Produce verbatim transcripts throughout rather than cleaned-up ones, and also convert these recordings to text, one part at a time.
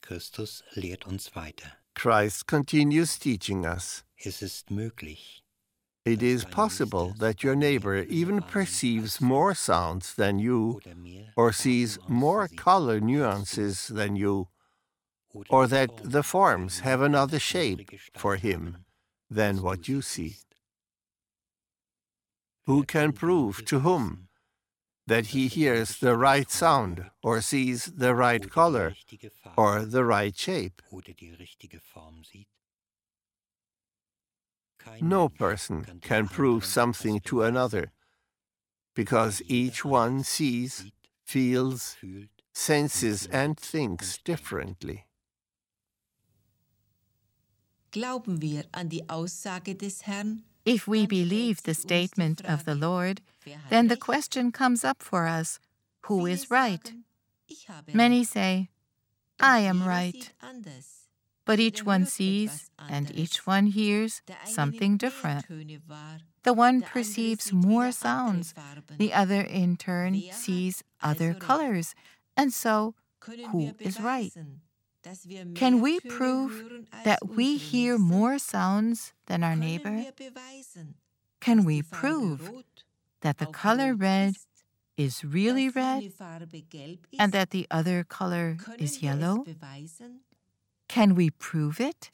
Christus lehrt uns weiter. Christ continues teaching us. Es ist möglich, It is possible that your neighbor even perceives more sounds than you, or sees more color nuances than you, or that the forms have another shape for him than what you see. Who can prove to whom that he hears the right sound, or sees the right color, or the right shape? No person can prove something to another, because each one sees, feels, senses, and thinks differently. Glauben wir an die Aussage des Herrn? If we believe the statement of the Lord, then the question comes up for us, who is right? Many say, I am right. But each one sees and each one hears something different. The one perceives more sounds, the other in turn sees other colors. And so, who is right? Can we prove that we hear more sounds than our neighbor? Can we prove that the color red is really red and that the other color is yellow? Can we prove it?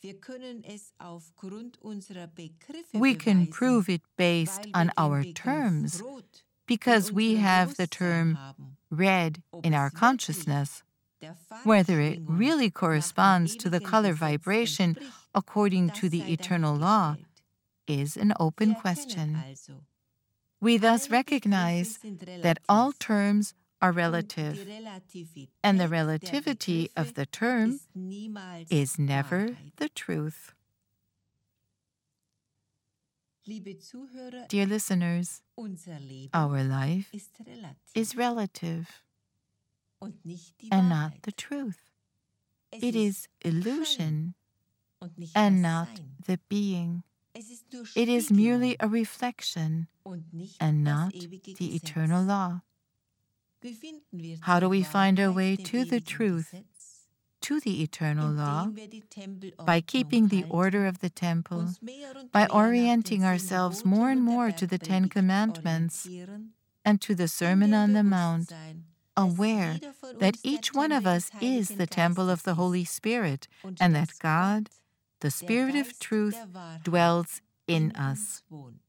We can prove it based on our terms, because we have the term red in our consciousness. Whether it really corresponds to the color vibration according to the eternal law is an open question. We thus recognize that all terms are relative, and the relativity of the term is never the truth. Dear listeners, our life is relative and not the truth. It is illusion and not the being. It is merely a reflection and not the eternal law. How do we find our way to the truth, to the eternal law? By keeping the order of the temple, by orienting ourselves more and more to the Ten Commandments and to the Sermon on the Mount, aware that each one of us is the temple of the Holy Spirit and that God, the Spirit of truth, dwells in us.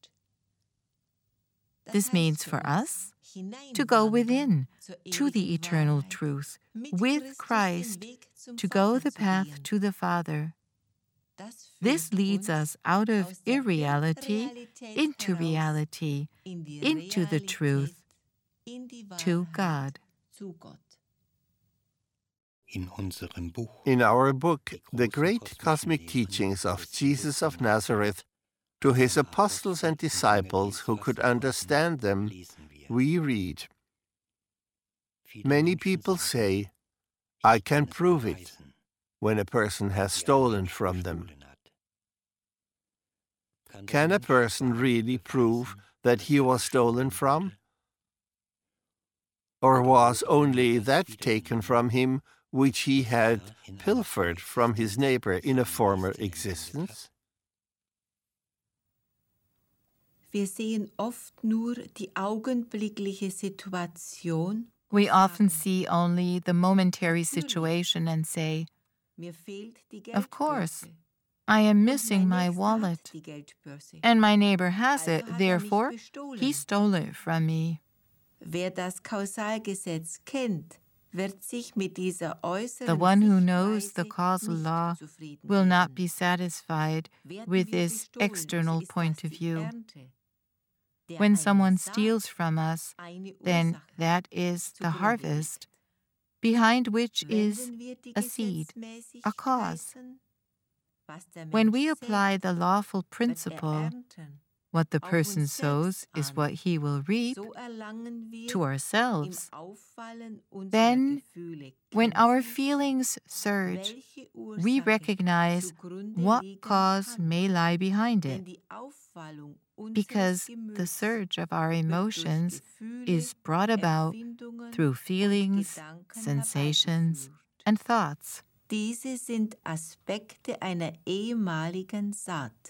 This means for us to go within, to the eternal truth, with Christ, to go the path to the Father. This leads us out of irreality into reality, into the truth, to God. In our book, The Great Cosmic Teachings of Jesus of Nazareth, to his apostles and disciples who could understand them, we read, many people say, I can prove it, when a person has stolen from them. Can a person really prove that he was stolen from? Or was only that taken from him which he had pilfered from his neighbor in a former existence? Wir sehen oft nur die augenblickliche Situation. We often see only the momentary situation and say, of course, I am missing my wallet, and my neighbor has it, therefore he stole it from me. Wer das Kausalgesetz kennt, wird sich mit dieser äußeren The one who knows the causal law will not be satisfied with this external point of view. When someone steals from us, then that is the harvest, behind which is a seed, a cause. When we apply the lawful principle, what the person sows is what he will reap, to ourselves, then, when our feelings surge, we recognize what cause may lie behind it, because the surge of our emotions is brought about through feelings, sensations, and thoughts. Diese sind Aspekte einer ehemaligen Saat.